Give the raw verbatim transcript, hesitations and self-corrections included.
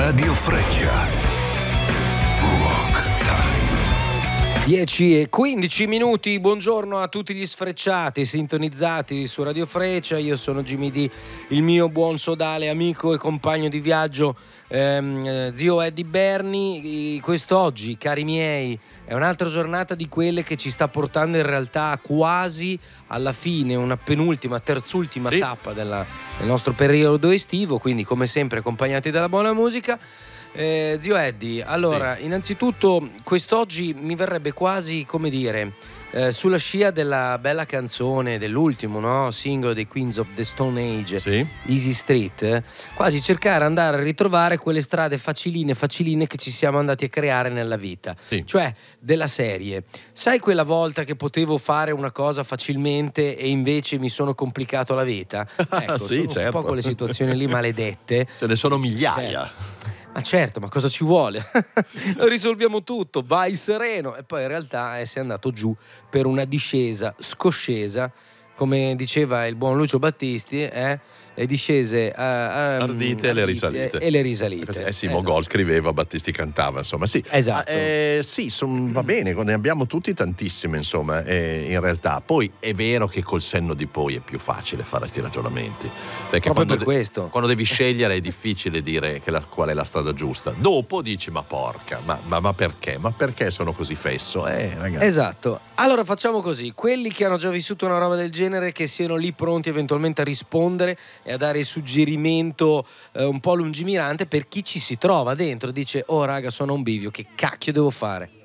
Radio Freccia. Rock Time. dieci e quindici minuti, buongiorno a tutti gli sfrecciati sintonizzati su Radio Freccia. Io sono Jimmy D, il mio buon sodale amico e compagno di viaggio, ehm, zio Eddie Berni. Quest'oggi, cari miei, è un'altra giornata di quelle che ci sta portando in realtà quasi alla fine, una penultima, terzultima sì. tappa della, del nostro periodo estivo, quindi come sempre accompagnati dalla buona musica. Eh, zio Eddie, allora, sì. innanzitutto quest'oggi mi verrebbe quasi, come dire, eh, sulla scia della bella canzone dell'ultimo, no? Singolo dei Queens of the Stone Age, sì. Easy Street, eh? quasi cercare di andare a ritrovare quelle strade faciline faciline che ci siamo andati a creare nella vita, sì. cioè della serie, sai quella volta che potevo fare una cosa facilmente e invece mi sono complicato la vita? Ecco, sì, sono certo. un po' quelle situazioni lì maledette. Ce ne sono migliaia. Certo. Ma certo, ma cosa ci vuole? Risolviamo tutto, vai sereno. E poi in realtà eh, sei andato giù per una discesa scoscesa, come diceva il buon Lucio Battisti, eh? le discese uh, um, ardite e le risalite e le risalite. Eh sì, esatto. Mogol scriveva, Battisti cantava, insomma, sì. Esatto. Ah, eh, sì, son, va bene, ne abbiamo tutti tantissime, insomma, eh, in realtà. Poi è vero che col senno di poi è più facile fare questi ragionamenti. Perché Proprio quando per de- questo. Quando devi scegliere è difficile dire che la, qual è la strada giusta. Dopo dici, ma porca, ma, ma, ma perché? Ma perché sono così fesso? Eh, ragazzi. Esatto. Allora facciamo così, quelli che hanno già vissuto una roba del genere, che siano lì pronti eventualmente a rispondere e a dare il suggerimento eh, un po' lungimirante per chi ci si trova dentro, dice: oh raga, sono a un bivio, che cacchio devo fare?